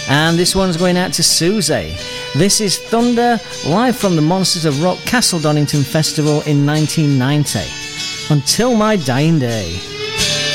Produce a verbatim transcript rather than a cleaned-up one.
And this one's going out to Susie. This is Thunder, live from the Monsters of Rock Castle Donington Festival in nineteen ninety. Until My Dying Day.